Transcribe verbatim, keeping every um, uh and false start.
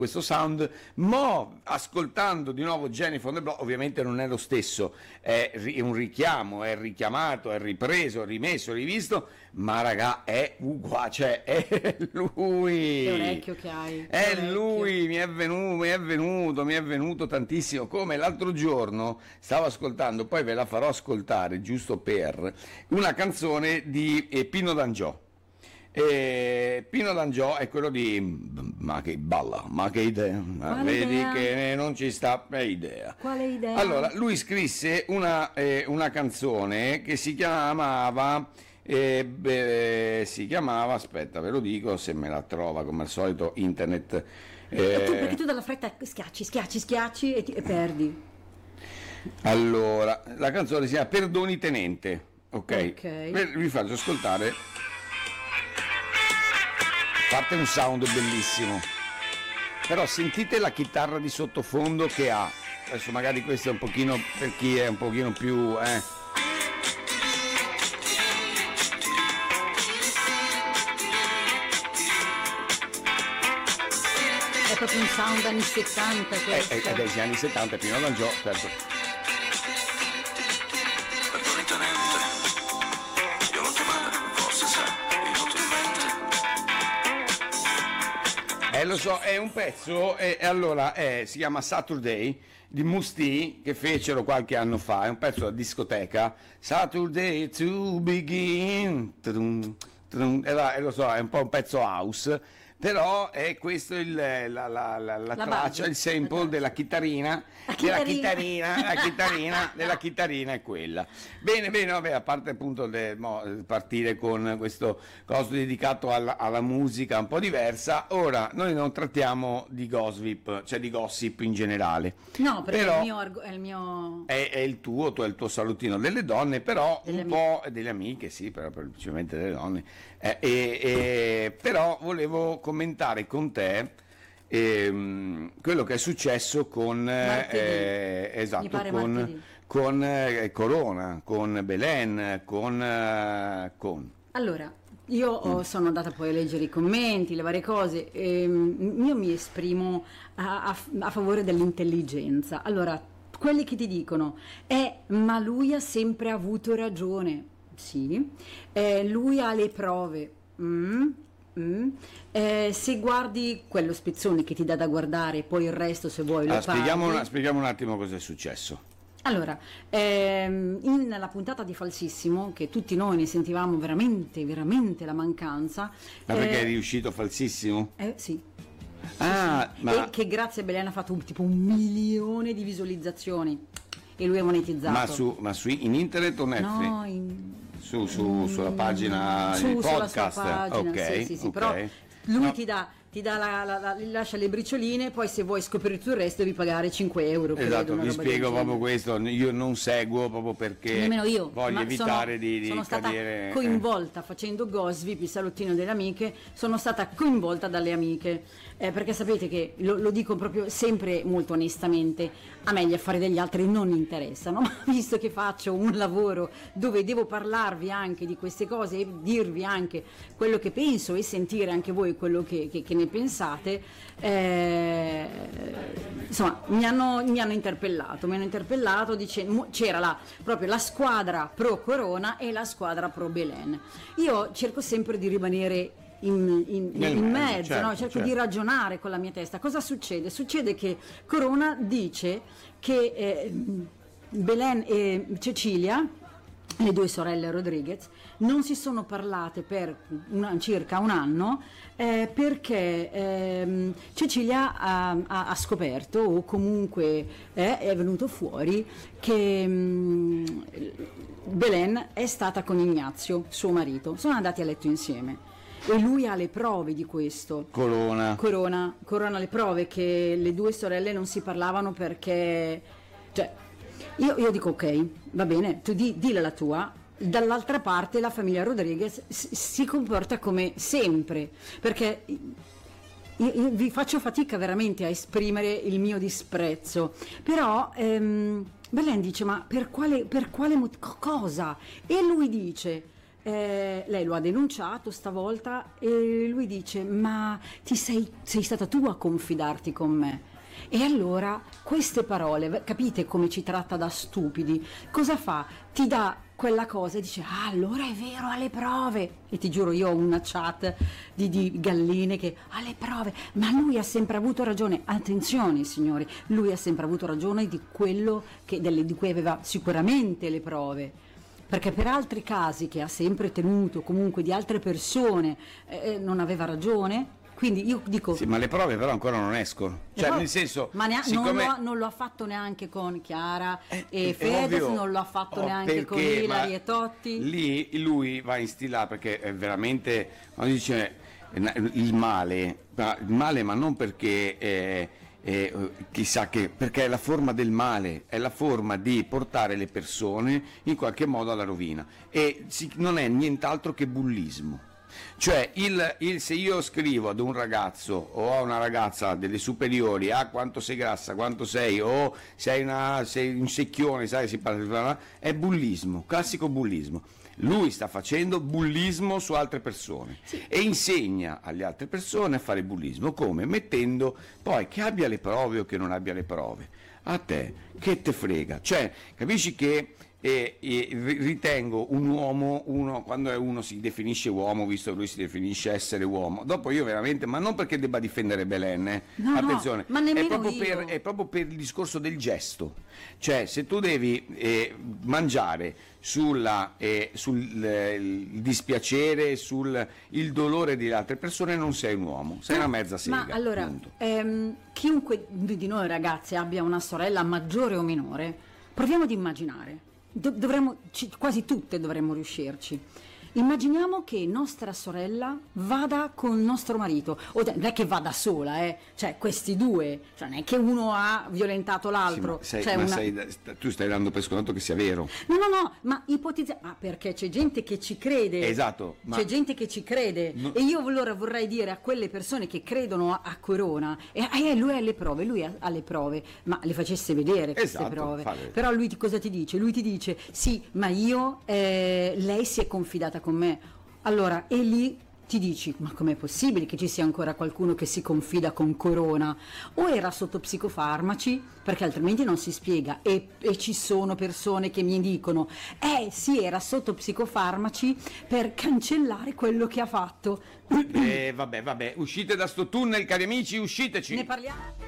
questo sound, mo ascoltando di nuovo Jennifer on the Block, ovviamente non è lo stesso, è un richiamo, è richiamato, è ripreso, rimesso, rivisto, ma raga è uguale, cioè è lui. Che orecchio che hai. Che È orecchio. lui, mi è venuto, mi è venuto, mi è venuto tantissimo, come l'altro giorno stavo ascoltando, poi ve la farò ascoltare giusto per una canzone di eh, Pino D'Angiò. E Pino D'Angiò è quello di ma che balla, ma che idea, Quale vedi idea? che non ci sta è idea. Quale idea? Allora, lui scrisse una, eh, una canzone che si chiamava eh, beh, si chiamava, aspetta ve lo dico se me la trova come al solito internet. E tu, eh, perché tu dalla fretta schiacci, schiacci, schiacci e, ti- e perdi. allora, la canzone si chiama Perdoni Tenente, ok? Ok. Ve- Vi faccio ascoltare. Parte un sound bellissimo, però sentite la chitarra di sottofondo che ha. Adesso magari questo è un pochino per chi è un pochino più eh. È proprio un sound anni settanta È, questo. è, è degli anni settanta, Pino D'Angiò, certo. Perdoni tenente, io l'ho chiamata, forse sa, inutilmente. Eh lo so, è un pezzo, e e allora eh, si chiama Saturday di Musti che fecero qualche anno fa, è un pezzo da discoteca, Saturday to begin, trum, trum, e, la- e lo so, è un po' un pezzo house, però è questo il, la, la, la, la La traccia, base. il sample La della chitarrina, La della chitarrina. chitarrina, la chitarrina, della chitarrina è quella. Bene, bene, vabbè, a parte appunto de- mo, partire con questo coso dedicato alla, alla musica un po' diversa, ora noi non trattiamo di gossip, cioè di gossip in generale. No, perché Però è il mio, argo- è il mio... è, è il tuo, tu è il tuo salutino delle donne, però Delle un amiche. po' delle amiche, sì, però principalmente delle donne. Eh, e- e- però volevo commentare con te ehm, quello che è successo con eh, Martedì. eh, Mi esatto, pare con, martedì. con eh, Corona, con Belen, con, eh, con Allora, io Mm. oh, sono andata poi a leggere i commenti, le varie cose, e mm, io mi esprimo a, a- a favore dell'intelligenza. Allora, quelli che ti dicono, eh, ma lui ha sempre avuto ragione, sì, eh, lui ha le prove, mm, mm. Eh, se guardi quello spezzone che ti dà da guardare, poi il resto se vuoi lo Allora, spieghiamo, paghi. una- spieghiamo un attimo cosa è successo. Allora, ehm, in- nella puntata di Falsissimo, che tutti noi ne sentivamo veramente, veramente la mancanza, Ma perché eh, è riuscito falsissimo? eh, sì, Ah, ma, e che grazie a Belen ha fatto un, tipo un milione di visualizzazioni e lui è monetizzato. ma su, ma su in internet o Netflix? No, in- Su, su- sulla pagina su, di sulla sua podcast, pagina, ok, sì, sì, sì, ok. però lui No. ti dà, ti dà la, la- la- lascia le bricioline, poi se vuoi scoprire tutto il resto devi pagare cinque euro. credo, Esatto, una vi roba del spiego proprio genere. questo, io non seguo proprio perché Nemmeno io, voglio ma evitare sono, di, di sono stata cadere... eh. coinvolta facendo Gossip, il salottino delle amiche, sono stata coinvolta dalle amiche, eh, perché sapete che lo, lo dico proprio sempre molto onestamente, a me gli affari degli altri non interessano, ma visto che faccio un lavoro dove devo parlarvi anche di queste cose e dirvi anche quello che penso e sentire anche voi quello che, che- che ne pensate, eh, insomma mi hanno, mi hanno interpellato, mi hanno interpellato dicendo c'era la, proprio la squadra pro Corona e la squadra pro Belen. Io cerco sempre di rimanere in, in- Nel in mezzo, mezzo, certo, no? cerco certo. di ragionare con la mia testa. Cosa succede? Succede che Corona dice che eh, Belen e Cecilia, le due sorelle Rodriguez, non si sono parlate per una- circa un anno eh, perché ehm, Cecilia ha, ha- ha scoperto o comunque eh, è venuto fuori che mm, Belen è stata con Ignazio, suo marito, sono andati a letto insieme e lui ha le prove di questo. Corona. Corona, Corona ha le prove che le due sorelle non si parlavano perché, cioè, io, io dico ok, va bene, tu di, dilla la tua, dall'altra parte la famiglia Rodriguez si, si comporta come sempre, perché io, io vi faccio fatica veramente a esprimere il mio disprezzo, però ehm, Belen dice ma per quale, per quale mot- co- cosa? E lui dice eh, lei lo ha denunciato stavolta e lui dice: ma ti sei, sei stata tu a confidarti con me? E allora queste parole, capite come ci tratta da stupidi? Cosa fa? Ti dà quella cosa e dice: ah, allora è vero, ha le prove. E ti giuro, io ho una chat di, di galline che ha le prove, ma lui ha sempre avuto ragione. Attenzione signori, lui ha sempre avuto ragione di quello che, delle, di cui aveva sicuramente le prove, perché per altri casi che ha sempre tenuto comunque di altre persone eh, non aveva ragione. Quindi io dico... Sì, ma le prove però ancora non escono. Cioè, però, nel senso... Ma nea- siccome... non, lo ha, non lo ha fatto neanche con Chiara eh, e Fedez, non lo ha fatto oh, neanche con perché, Ilari e Totti. Lì lui va in stila perché è veramente... Quando dice il male, il male ma non perché... Eh, Eh, chissà che, perché è la forma del male, è la forma di portare le persone in qualche modo alla rovina e si, non è nient'altro che bullismo. Cioè il, il, se io scrivo ad un ragazzo o a una ragazza delle superiori: ah, quanto sei grassa, quanto sei, o sei, una, sei un secchione, sai, si parla, è bullismo, classico bullismo. Lui sta facendo bullismo su altre persone, sì, e insegna alle altre persone a fare bullismo. Come? Mettendo poi che abbia le prove o che non abbia le prove. A te, che te frega? Cioè, capisci che eh, eh, ritengo un uomo, uno, quando è uno si definisce uomo, visto che lui si definisce essere uomo, dopo io veramente, ma non perché debba difendere Belen, eh, no, attenzione, no, ma è, nemmeno proprio io. per, è proprio per il discorso del gesto. Cioè, se tu devi eh, mangiare sulla, eh, sul eh, il dispiacere, sul il dolore di altre persone, non sei un uomo, sei No, una mezza sega. Ma allora, ehm, chiunque di noi ragazzi abbia una sorella maggiore o minore, proviamo ad immaginare. Do- dovremmo, ci- quasi tutte dovremmo riuscirci. Immaginiamo che nostra sorella vada con nostro marito, o non è che vada sola, eh, cioè questi due, cioè non è che uno ha violentato l'altro. Sì, ma sei- cioè ma una- sei- tu stai dando per scontato che sia vero. No, no, no, ma ipotizza, ah, perché c'è gente che ci crede. Esatto, ma- C'è gente che ci crede. No. E io allora vorrei dire a quelle persone che credono a, a Corona, e eh, lui ha le prove, lui ha, ha le prove, ma le facesse vedere queste Esatto, prove. fa vedere. Però lui ti- cosa ti dice? Lui ti dice: sì, ma io, eh, lei si è confidata con me. Allora, e lì ti dici: ma com'è possibile che ci sia ancora qualcuno che si confida con Corona? O era sotto psicofarmaci, perché altrimenti non si spiega. E, e ci sono persone che mi dicono: eh sì, era sotto psicofarmaci per cancellare quello che ha fatto. Eh, vabbè, vabbè, uscite da sto tunnel, cari amici, usciteci. Ne parliamo?